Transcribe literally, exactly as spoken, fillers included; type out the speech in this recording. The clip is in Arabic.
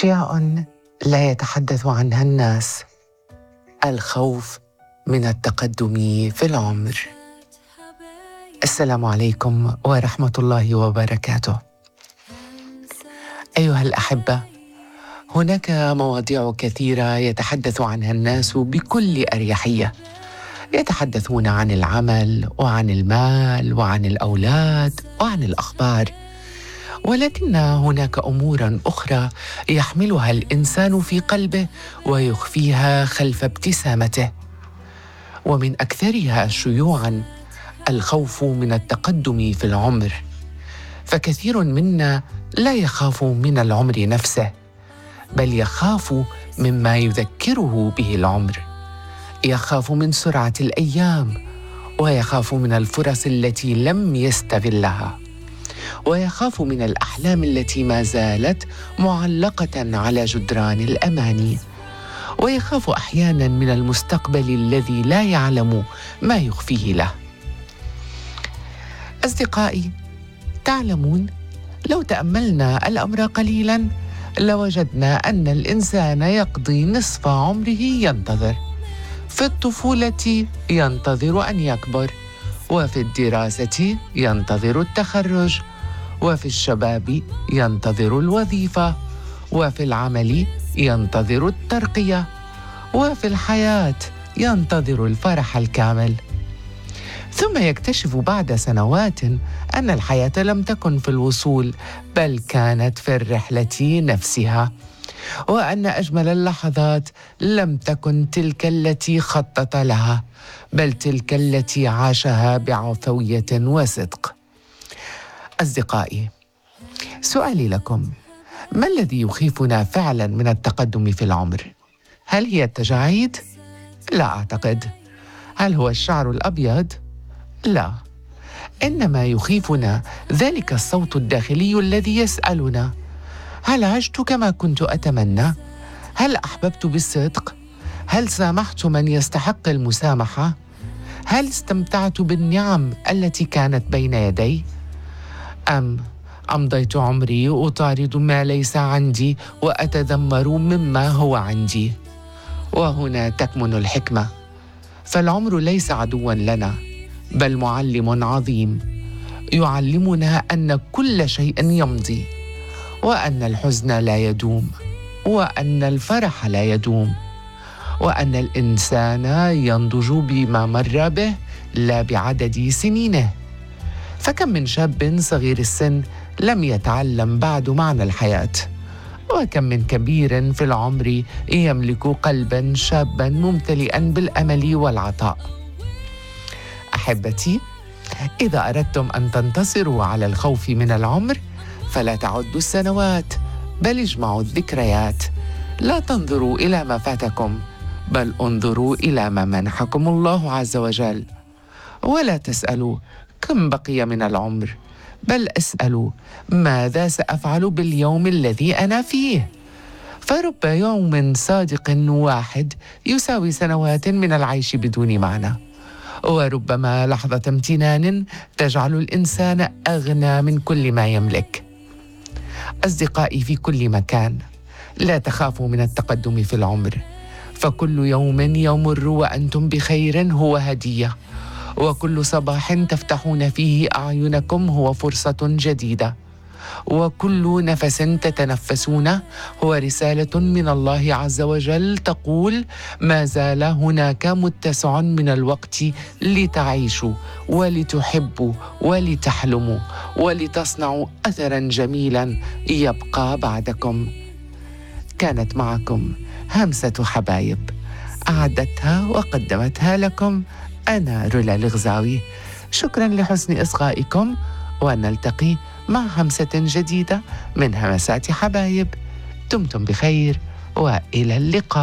أشياء لا يتحدث عنها الناس. الخوف من التقدم في العمر. السلام عليكم ورحمة الله وبركاته. أيها الأحبة، هناك مواضيع كثيرة يتحدث عنها الناس بكل أريحية. يتحدثون عن العمل وعن المال وعن الأولاد وعن الأخبار، ولكن هناك أمور أخرى يحملها الإنسان في قلبه ويخفيها خلف ابتسامته، ومن أكثرها شيوعاً الخوف من التقدم في العمر. فكثير منا لا يخاف من العمر نفسه، بل يخاف مما يذكره به العمر. يخاف من سرعة الأيام، ويخاف من الفرص التي لم يستغلها، ويخاف من الأحلام التي ما زالت معلقة على جدران الأماني، ويخاف أحياناً من المستقبل الذي لا يعلم ما يخفيه له. أصدقائي، تعلمون، لو تأملنا الأمر قليلاً لوجدنا أن الإنسان يقضي نصف عمره ينتظر. في الطفولة ينتظر أن يكبر، وفي الدراسة ينتظر التخرج، وفي الشباب ينتظر الوظيفة، وفي العمل ينتظر الترقية، وفي الحياة ينتظر الفرح الكامل. ثم يكتشف بعد سنوات أن الحياة لم تكن في الوصول، بل كانت في الرحلة نفسها، وأن أجمل اللحظات لم تكن تلك التي خطط لها، بل تلك التي عاشها بعفوية وصدق. أصدقائي، سؤالي لكم: ما الذي يخيفنا فعلا من التقدم في العمر؟ هل هي التجاعيد؟ لا أعتقد. هل هو الشعر الأبيض؟ لا. إنما يخيفنا ذلك الصوت الداخلي الذي يسألنا: هل عشت كما كنت أتمنى؟ هل أحببت بالصدق؟ هل سامحت من يستحق المسامحة؟ هل استمتعت بالنعم التي كانت بين يدي؟ أم أمضيت عمري أطارد ما ليس عندي وأتذمر مما هو عندي؟ وهنا تكمن الحكمة، فالعمر ليس عدواً لنا، بل معلم عظيم يعلمنا أن كل شيء يمضي، وأن الحزن لا يدوم، وأن الفرح لا يدوم، وأن الإنسان ينضج بما مر به لا بعدد سنينه. فكم من شاب صغير السن لم يتعلم بعد معنى الحياة، وكم من كبير في العمر يملك قلباً شاباً ممتلئاً بالأمل والعطاء. أحبتي، إذا أردتم أن تنتصروا على الخوف من العمر فلا تعدوا السنوات، بل اجمعوا الذكريات. لا تنظروا إلى ما فاتكم، بل انظروا إلى ما منحكم الله عز وجل. ولا تسألوا كم بقي من العمر، بل اسألوا ماذا سأفعل باليوم الذي أنا فيه. فرب يوم صادق واحد يساوي سنوات من العيش بدون معنى، وربما لحظة امتنان تجعل الإنسان أغنى من كل ما يملك. أصدقائي في كل مكان، لا تخافوا من التقدم في العمر، فكل يوم يمر وأنتم بخير هو هدية، وكل صباح تفتحون فيه أعينكم هو فرصة جديدة، وكل نفس تتنفسونه هو رسالة من الله عز وجل تقول: ما زال هناك متسع من الوقت لتعيشوا ولتحبوا ولتحلموا ولتصنعوا أثراً جميلاً يبقى بعدكم. كانت معكم همسة حبايب، أعدتها وقدمتها لكم أنا رولا الغزاوي. شكراً لحسن إصغائكم، ونلتقي مع همسة جديدة من همسات حبايب. دمتم بخير، وإلى اللقاء.